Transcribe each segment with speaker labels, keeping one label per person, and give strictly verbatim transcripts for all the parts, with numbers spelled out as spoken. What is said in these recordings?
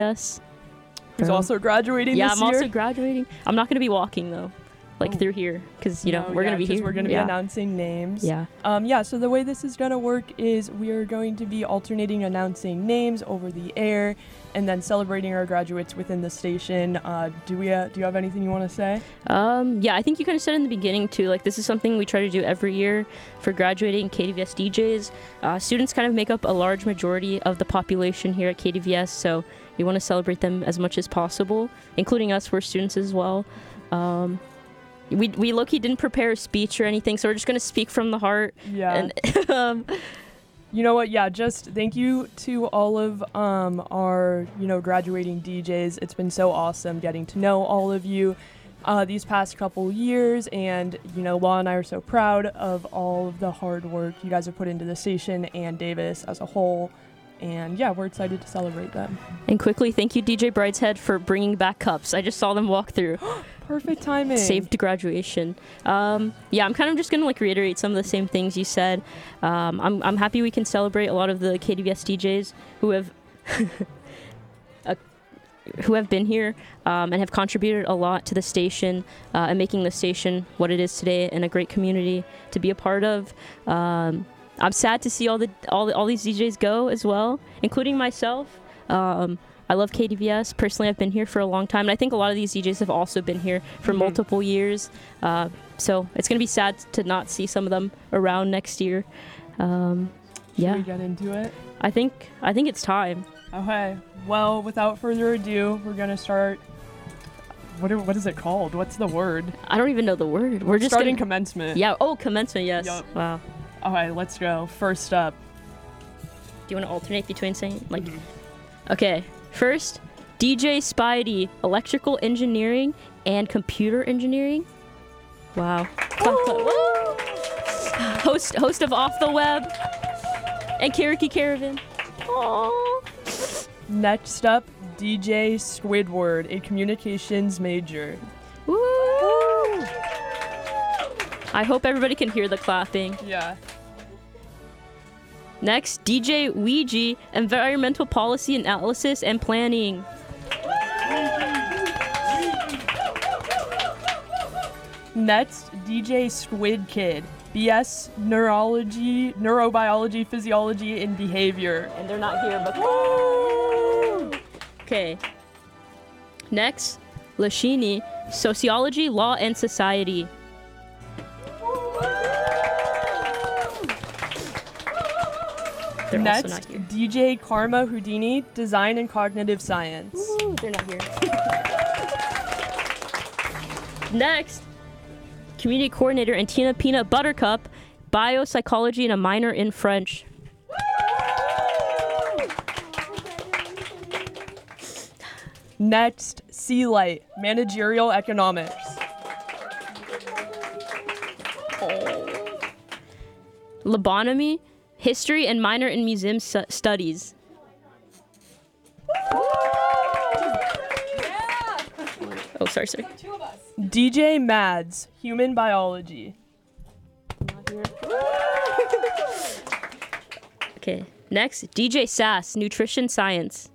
Speaker 1: Yes.
Speaker 2: Who's
Speaker 1: Bro.
Speaker 2: also graduating
Speaker 1: Yeah,
Speaker 2: this
Speaker 1: I'm
Speaker 2: year?
Speaker 1: also graduating. I'm not going to be walking, though, like
Speaker 2: Oh.
Speaker 1: through here, because, you know,
Speaker 2: No,
Speaker 1: we're
Speaker 2: yeah,
Speaker 1: going to be
Speaker 2: 'cause
Speaker 1: here.
Speaker 2: We're going to
Speaker 1: yeah.
Speaker 2: be announcing names.
Speaker 1: Yeah.
Speaker 2: Um, yeah, so the way this is going to work is we are going to be alternating announcing names over the air and then celebrating our graduates within the station. Uh, do we? Uh, do you have anything you want to say?
Speaker 1: Um, yeah, I think you kind of said in the beginning, too, like, this is something we try to do every year for graduating K D V S D Js. Uh, students kind of make up a large majority of the population here at K D V S, so we want to celebrate them as much as possible, including us, we're students as well. Um, we, we low-key didn't prepare a speech or anything, so we're just going to speak from the heart.
Speaker 2: Yeah.
Speaker 1: And, um,
Speaker 2: You know what? Yeah, just thank you to all of um, our, you know, graduating D Js. It's been so awesome getting to know all of you uh, these past couple years. And, you know, Law and I are so proud of all of the hard work you guys have put into the station and Davis as a whole. And, yeah, we're excited to celebrate them.
Speaker 1: and quickly, thank you, D J Brideshead, for bringing back cups. I just saw them walk through.
Speaker 2: Perfect timing.
Speaker 1: Saved graduation. Um, yeah, I'm kind of just gonna like reiterate some of the same things you said. Um, I'm I'm happy we can celebrate a lot of the K D V S D Js who have uh, who have been here um, and have contributed a lot to the station uh, and making the station what it is today and a great community to be a part of. Um, I'm sad to see all the all the, all these D Js go as well, including myself. Um, I love K D V S. Personally, I've been here for a long time, and I think a lot of these D Js have also been here for
Speaker 2: Mhm.
Speaker 1: multiple years. Uh, so it's going to be sad to not see some of them around next year. Um,
Speaker 2: Should
Speaker 1: yeah,
Speaker 2: we get into it?
Speaker 1: I think I think it's time.
Speaker 2: Okay. Well, without further ado, we're going to start. What, are, what is it called? What's the word?
Speaker 1: I don't even know the word. We're just
Speaker 2: Starting
Speaker 1: gonna,
Speaker 2: commencement.
Speaker 1: yeah. Oh, commencement. Yes.
Speaker 2: Yup.
Speaker 1: Wow.
Speaker 2: Okay, let's go. First up.
Speaker 1: Do you want to alternate between saying like?
Speaker 2: Mhm.
Speaker 1: Okay. First, D J Spidey, electrical engineering and computer engineering. Wow. Clap, clap. Woo! Host host of Off the Web and Karaoke Caravan. Aww.
Speaker 2: Next up, D J Squidward, a communications major.
Speaker 1: Woo! I hope everybody can hear the clapping.
Speaker 2: Yeah.
Speaker 1: Next, D J Ouija, environmental policy analysis and planning.
Speaker 2: Next, D J Squid Kid, B S neurology, neurobiology, physiology, and behavior.
Speaker 1: And they're not here, but okay. Next, Lashini, sociology, law, and society. They're
Speaker 2: Next,
Speaker 1: also not here.
Speaker 2: D J Karma Houdini, design and cognitive science.
Speaker 1: Ooh, they're not here. Next, community coordinator and Tina Peanut Buttercup, biopsychology and a minor in French.
Speaker 2: Next, Sea Light, managerial economics.
Speaker 1: Lobotomy, history and minor in museum su- studies. Oh, sorry, sorry.
Speaker 2: D J Mads, human biology.
Speaker 1: Okay, next, D J Sass, nutrition science.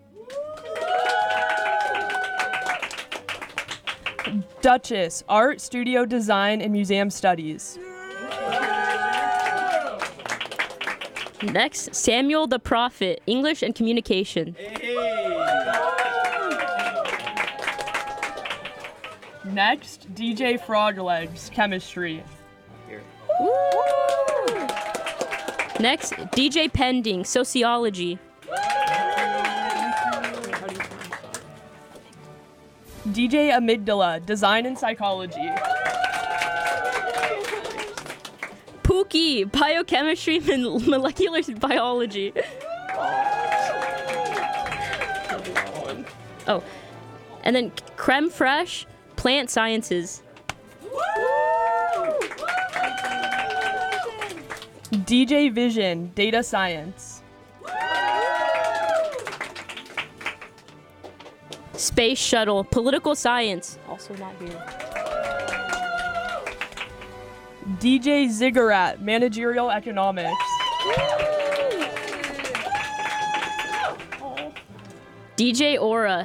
Speaker 2: Duchess, art, studio design, and museum studies.
Speaker 1: Next, Samuel the Prophet, English and communication.
Speaker 2: Next, D J Froglegs, chemistry.
Speaker 1: Next, D J Pending, sociology.
Speaker 2: D J Amygdala, design and psychology.
Speaker 1: Pookie, biochemistry and molecular biology. Oh, and then Creme Fraiche, plant sciences.
Speaker 2: D J Vision, data science.
Speaker 1: Space shuttle, political science. Also not here.
Speaker 2: D J Ziggurat, managerial economics.
Speaker 1: D J Aura